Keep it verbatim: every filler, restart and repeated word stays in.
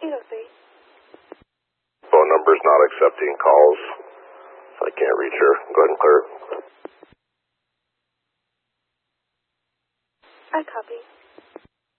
eight oh three. Phone number's not accepting calls, so I can't reach her. Go ahead and clear it. I copy.